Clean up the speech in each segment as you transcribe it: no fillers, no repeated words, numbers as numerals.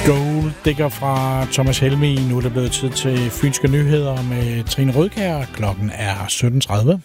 Gold Digger fra Thomas Helmig. Nu er det blevet tid til Fynske Nyheder med Trine Rødkjær. Klokken er 17.30.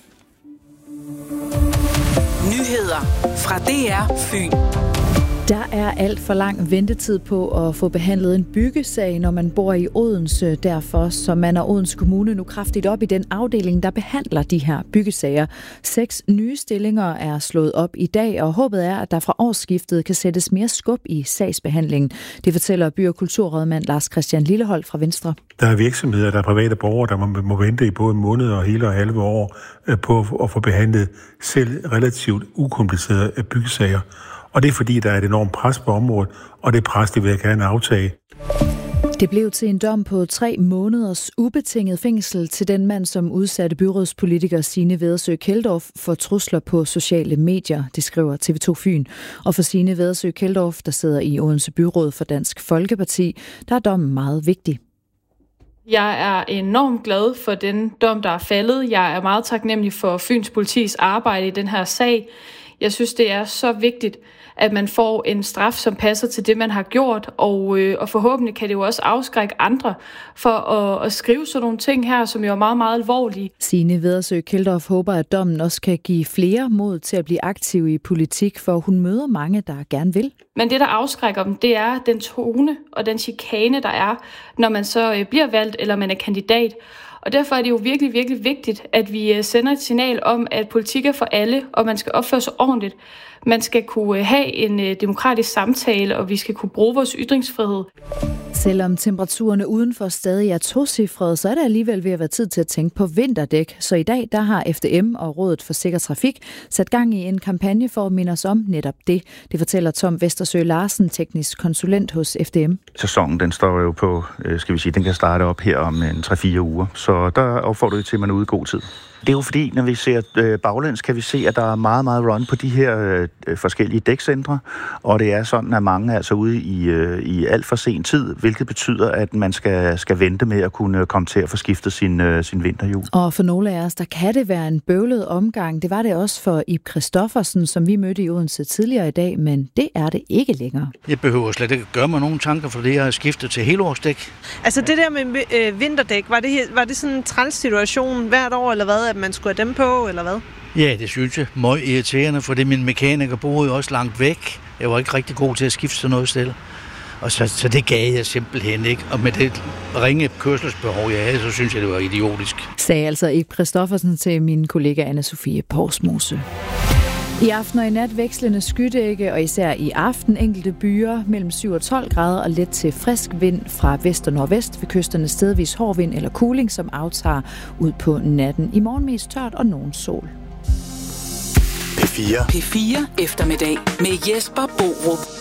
Nyheder fra DR Fyn. Der er alt for lang ventetid på at få behandlet en byggesag, når man bor i Odense. Derfor så mander Odense Kommune nu kraftigt op i den afdeling, der behandler de her byggesager. 6 nye stillinger er slået op i dag, og håbet er, at der fra årsskiftet kan sættes mere skub i sagsbehandlingen. Det fortæller by- og kulturrådmand Lars Christian Lillehold fra Venstre. Der er virksomheder, der er private borgere, der må vente i både måneder og hele og halve år på at få behandlet selv relativt ukomplicerede byggesager. Og det er fordi, der er et enormt pres på området, og det pres, det vil jeg gerne aftage. Det blev til en dom på 3 måneders ubetinget fængsel til den mand, som udsatte byrådspolitiker Signe Vedersø Kjeldorf for trusler på sociale medier, det skriver TV2 Fyn. Og for Signe Vedersø Kjeldorf, der sidder i Odense Byråd for Dansk Folkeparti, der er dommen meget vigtig. Jeg er enormt glad for den dom, der er faldet. Jeg er meget taknemmelig for Fyns politis arbejde i den her sag. Jeg synes, det er så vigtigt, at man får en straf, som passer til det, man har gjort, og forhåbentlig kan det jo også afskrække andre for at skrive sådan nogle ting her, som jo er meget, meget alvorlige. Signe Vedersø Kjeldorf håber, at dommen også kan give flere mod til at blive aktiv i politik, for hun møder mange, der gerne vil. Men det, der afskrækker dem, det er den tone og den chikane, der er, når man så bliver valgt, eller man er kandidat. Og derfor er det jo virkelig, virkelig vigtigt, at vi sender et signal om, at politik er for alle, og man skal opføre sig ordentligt. Man skal kunne have en demokratisk samtale, og vi skal kunne bruge vores ytringsfrihed. Selvom temperaturerne udenfor stadig er tocifrede, så er det alligevel ved at være tid til at tænke på vinterdæk. Så i dag der har FDM og Rådet for Sikker Trafik sat gang i en kampagne for at minde os om netop det. Det fortæller Tom Vestersø Larsen, teknisk konsulent hos FDM. Sæsonen den står jo på, den kan starte op her om 3-4 uger. Så der opfordrer vi til, at man er ude i god tid. Det er jo fordi, når vi ser baglæns, kan vi se, at der er meget, meget run på de her forskellige dækcentre, og det er sådan, at mange er altså ude i alt for sen tid, hvilket betyder, at man skal vente med at kunne komme til at få skiftet sin vinterhjul. Og for nogle af os, der kan det være en bøvlet omgang. Det var det også for Ib Christoffersen, som vi mødte i Odense tidligere i dag, men det er det ikke længere. Jeg behøver slet ikke gøre mig nogen tanker, for det jeg har skiftet til helårsdæk. Altså det der med vinterdæk, var det sådan en træls situation hvert år, eller hvad? At man skulle have dem på, eller hvad? Ja, det synes jeg. Meget irriterende, fordi min mekaniker boede jo også langt væk. Jeg var ikke rigtig god til at skifte til noget sted. Og så det gav jeg simpelthen ikke. Og med det ringe kørselsbehov, jeg havde, så synes jeg, det var idiotisk. Sagde altså Ib Christoffersen til min kollega Anna-Sophie Porsmose. I aften og i nat vekslende skydække, og især i aften enkelte byer mellem 7 og 12 grader og let til frisk vind fra vest og nordvest ved kysterne stedvis hård vind eller kuling, som aftager ud på natten. I morgen mest tørt og nogen sol. P4 eftermiddag med Jesper Borup.